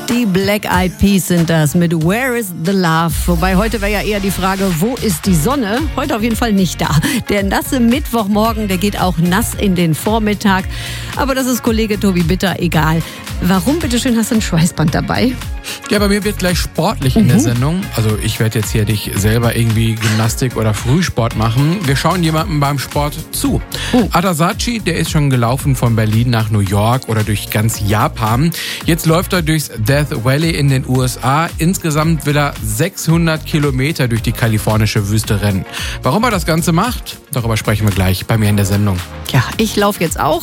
Die Black Eyed Peas sind das mit Where is the Love? Wobei heute wäre ja eher die Frage, wo ist die Sonne? Heute auf jeden Fall nicht da. Der nasse Mittwochmorgen, der geht auch nass in den Vormittag. Aber das ist Kollege Tobi Bitter egal. Warum, bitteschön, hast du ein Schweißband dabei? Ja, bei mir wird gleich sportlich in der Sendung. Also ich werde jetzt hier nicht selber irgendwie Gymnastik oder Frühsport machen. Wir schauen jemandem beim Sport zu. Adasachi, der ist schon gelaufen von Berlin nach New York oder durch ganz Japan. Jetzt läuft er durchs Death Valley in den USA. Insgesamt will er 600 Kilometer durch die kalifornische Wüste rennen. Warum er das Ganze macht, darüber sprechen wir gleich bei mir in der Sendung. Ja, ich laufe jetzt auch.